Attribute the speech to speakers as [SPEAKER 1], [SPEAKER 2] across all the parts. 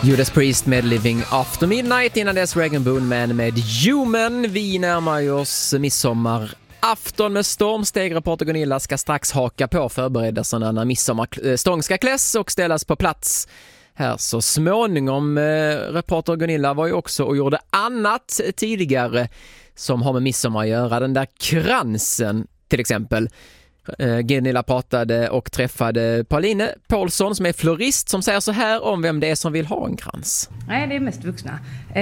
[SPEAKER 1] Judas Priest med Living After Midnight, innan dess Rag & Bone Man med Human. Vi närmar oss midsommarafton med stormsteg. Reporter Gunilla ska strax haka på förberedelserna när midsommarstång ska kläs och ställas på plats här så småningom. Reporter Gunilla var ju också och gjorde annat tidigare som har med midsommar att göra. Den där kransen till exempel. Gunilla pratade och träffade Pauline Paulsson som är florist, som säger så här om vem det är som vill ha en krans.
[SPEAKER 2] Nej, det är mest vuxna.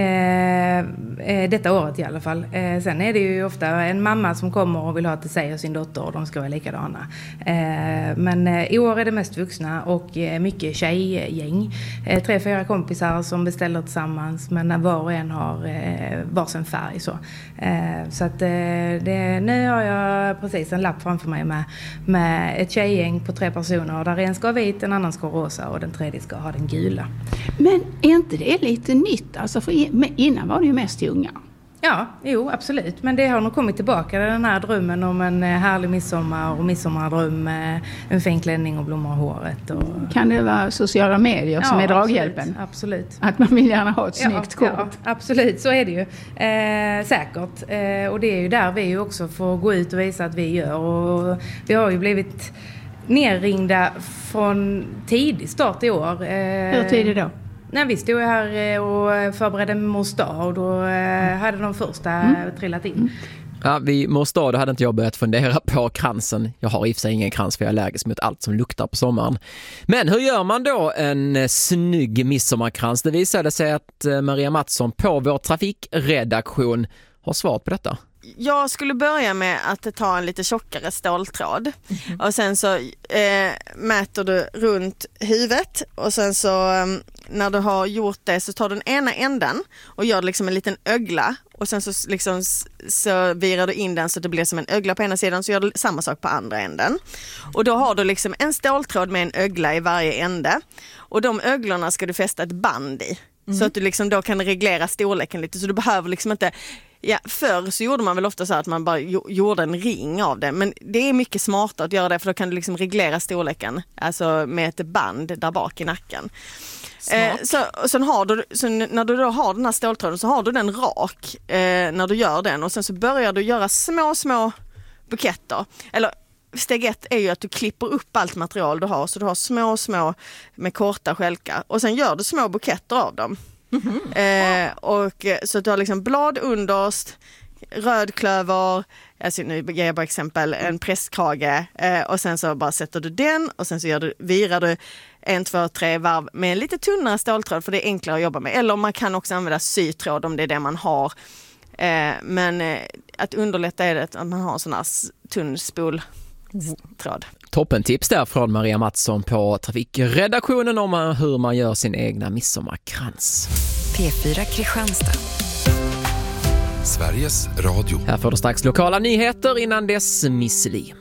[SPEAKER 2] Detta året i alla fall. Sen är det ju ofta en mamma som kommer och vill ha till sig och sin dotter, och de ska vara likadana. Men i år är det mest vuxna och mycket tjejgäng. 3-4 kompisar som beställer tillsammans, men var och en har varsin färg. Så att nu har jag precis en lapp framför mig med ett tjejgäng på 3 personer. Där en ska ha vit, en annan ska ha rosa och den tredje ska ha den gula.
[SPEAKER 3] Men är inte det lite nytt? Alltså för innan var det ju mest unga.
[SPEAKER 2] Ja, jo, absolut. Men det har nog kommit tillbaka, den här drömmen om en härlig midsommar och midsommardröm med en fin klänning och blommor i håret. Och...
[SPEAKER 3] Kan det vara sociala medier som är draghjälpen?
[SPEAKER 2] Absolut.
[SPEAKER 3] Att man vill gärna ha ett snyggt kort?
[SPEAKER 2] Ja, absolut. Så är det ju. Säkert. Och det är ju där vi också får gå ut och visa att vi gör. Och vi har ju blivit nerringda från tidig start i år.
[SPEAKER 3] Hur tidigt då?
[SPEAKER 2] När vi stod här och förberedde Mors dag, och då hade de första trillat in.
[SPEAKER 1] Ja, vid Mors dag hade inte jag börjat fundera på kransen. Jag har i och för sig ingen krans för jag är allergisk mot allt som luktar på sommaren. Men hur gör man då en snygg midsommarkrans? Det visade sig att Maria Mattsson på vår trafikredaktion har svarat på detta.
[SPEAKER 4] Jag skulle börja med att ta en lite tjockare ståltråd och sen så mäter du runt huvudet, och sen så när du har gjort det så tar du den ena änden och gör liksom en liten ögla, och sen så liksom så virar du in den så att det blir som en ögla på ena sidan, så gör du samma sak på andra änden. Och då har du liksom en ståltråd med en ögla i varje ände, och de öglorna ska du fästa ett band i. Så att du liksom då kan reglera storleken lite, så du behöver liksom inte... Ja, förr så gjorde man väl ofta så att man bara gjorde en ring av det. Men det är mycket smartare att göra det, för då kan du liksom reglera storleken. Alltså med ett band där bak i nacken. Sen har du, så när du då har den här ståltråden så har du den rak när du gör den. Och sen så börjar du göra små buketter. Eller steg 1 är ju att du klipper upp allt material du har. Så du har små med korta skälkar. Och sen gör du små buketter av dem. Och så att du har liksom blad underst, rödklöver, alltså nu ger jag bara exempel, en prästkrage, och sen så bara sätter du den, och sen så virar du 1, 2, 3 varv med en lite tunnare ståltråd, för det är enklare att jobba med. Eller man kan också använda sytråd om det är det man har, men att underlätta är det att man har en sån här tunn spoltråd.
[SPEAKER 1] Toppentips där från Maria Mattsson på trafikredaktionen om hur man gör sin egna midsommarkrans.
[SPEAKER 5] P4 Kristianstad.
[SPEAKER 6] Sveriges Radio.
[SPEAKER 1] Här får du strax lokala nyheter, innan dess Miss Li.